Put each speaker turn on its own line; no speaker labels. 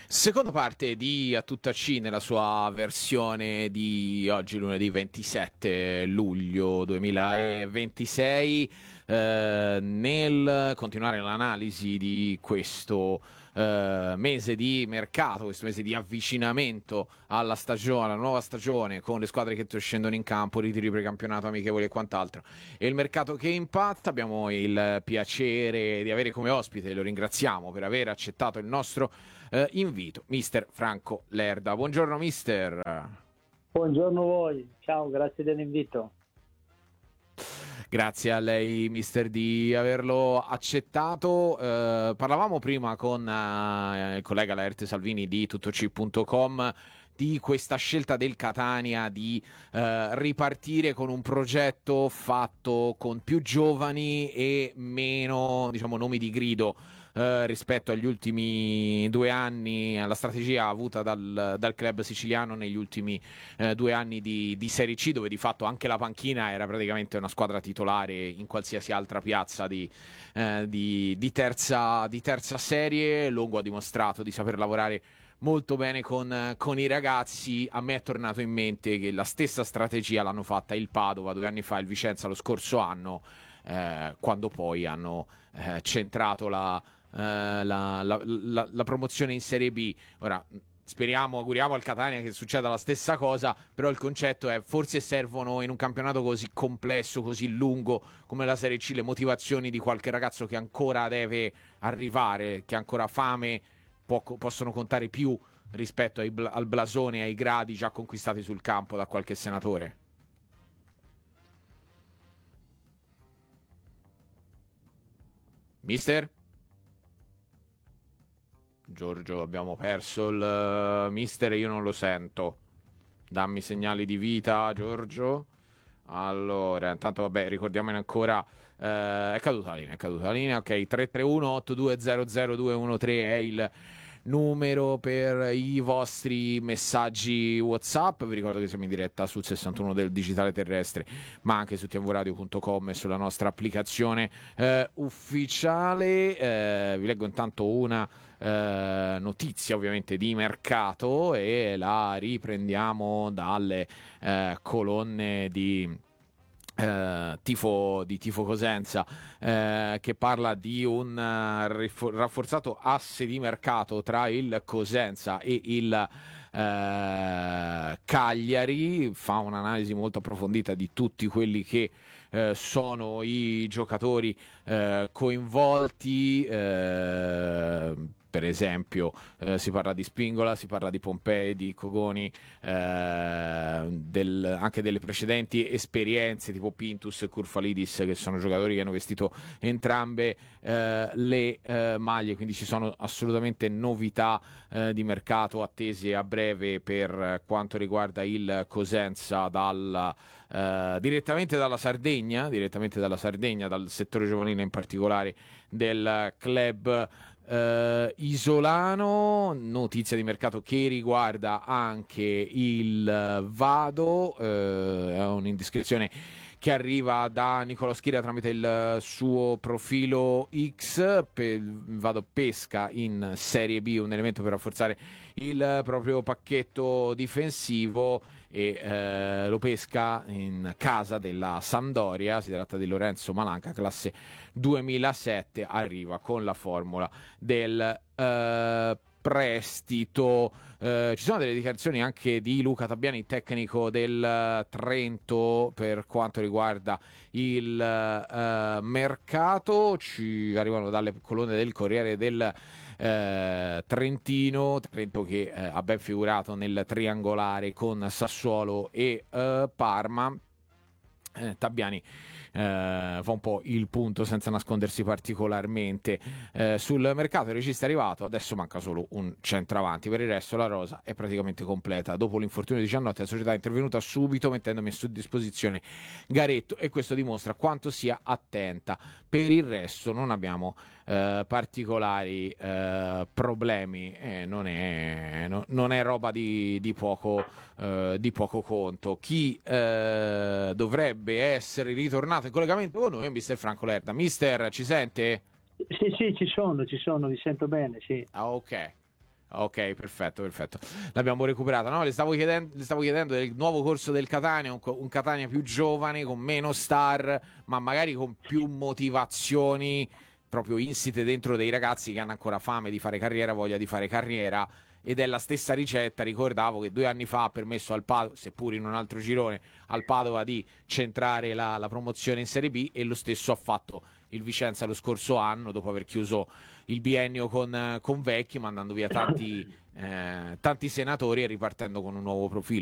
Seconda parte di A Tutta C nella sua versione di oggi, lunedì 27 luglio 2026, nel continuare l'analisi di questo mese di mercato, questo mese di avvicinamento alla stagione, alla nuova stagione, con le squadre che scendono in campo, ritiri precampionato, amichevoli e quant'altro, e il mercato che impatta. Abbiamo il piacere di avere come ospite, lo ringraziamo per aver accettato il nostro invito, mister Franco Lerda. Buongiorno mister.
Buongiorno a voi, ciao, grazie dell'invito.
Grazie a lei mister di averlo accettato. Parlavamo prima con il collega Laerte Salvini di tuttoc.com di questa scelta del Catania di ripartire con un progetto fatto con più giovani e meno, diciamo, nomi di grido rispetto agli ultimi 2 anni, alla strategia avuta dal club siciliano negli ultimi 2 anni di Serie C, dove di fatto anche la panchina era praticamente una squadra titolare in qualsiasi altra piazza di terza serie. Longo ha dimostrato di saper lavorare molto bene con i ragazzi. A me è tornato in mente che la stessa strategia l'hanno fatta il Padova 2 anni fa, il Vicenza lo scorso anno, quando poi hanno centrato la promozione in Serie B. Ora speriamo, auguriamo al Catania che succeda la stessa cosa, però il concetto è: forse servono in un campionato così complesso, così lungo come la Serie C, le motivazioni di qualche ragazzo che ancora deve arrivare, che ha ancora fame, possono contare più rispetto al blasone e ai gradi già conquistati sul campo da qualche senatore. Mister? Giorgio, abbiamo perso il mister e io non lo sento. Dammi segnali di vita, Giorgio. Allora, intanto vabbè, ricordiamone ancora. È caduta la linea, è caduta la linea. Ok, 331 8200 213 è il numero per i vostri messaggi WhatsApp. Vi ricordo che siamo in diretta sul 61 del digitale terrestre, ma anche su tvradio.com e sulla nostra applicazione ufficiale. Vi leggo intanto una notizia ovviamente di mercato e la riprendiamo dalle colonne di Tifo Cosenza, che parla di un rafforzato asse di mercato tra il Cosenza e il Cagliari. Fa un'analisi molto approfondita di tutti quelli che sono i giocatori coinvolti. Per esempio, si parla di Spingola, si parla di Pompei, di Cogoni, anche delle precedenti esperienze tipo Pintus e Kurfalidis, che sono giocatori che hanno vestito entrambe le maglie, quindi ci sono assolutamente novità di mercato attese a breve per quanto riguarda il Cosenza direttamente dalla Sardegna, dal settore giovanile in particolare del club isolano. Notizia di mercato che riguarda anche il Vado, è un'indiscrezione che arriva da Nicolò Schira tramite il suo profilo X. Vado pesca in Serie B un elemento per rafforzare il proprio pacchetto difensivo e lo pesca in casa della Sampdoria. Si tratta di Lorenzo Malanca, classe 2007, arriva con la formula del prestito. Ci sono delle dichiarazioni anche di Luca Tabiani, tecnico del Trento, per quanto riguarda il mercato. Ci arrivano dalle colonne del Corriere del Trento che ha ben figurato nel triangolare con Sassuolo e Parma. Tabiani fa un po' il punto senza nascondersi particolarmente sul mercato. Il regista è arrivato, adesso manca solo un centravanti. Per il resto la rosa è praticamente completa. Dopo l'infortunio di Giannotti, la società è intervenuta subito mettendomi a disposizione Garetto, e questo dimostra quanto sia attenta. Per il resto non abbiamo particolari problemi, non è roba di poco conto. Chi dovrebbe essere ritornato in collegamento con noi è mister Franco Lerda. Mister, ci sente?
Sì, ci sono, vi sento bene, sì.
Ah, ok. Ok, perfetto, perfetto. L'abbiamo recuperata. No, le stavo chiedendo del nuovo corso del Catania, un Catania più giovane, con meno star, ma magari con più motivazioni proprio insite dentro dei ragazzi che hanno ancora fame di fare carriera, voglia di fare carriera. Ed è la stessa ricetta. Ricordavo che 2 anni fa ha permesso al Padova, seppur in un altro girone, al Padova di centrare la promozione in Serie B, e lo stesso ha fatto il Vicenza lo scorso anno, dopo aver chiuso il biennio con Vecchi, mandando via tanti senatori e ripartendo con un nuovo profilo.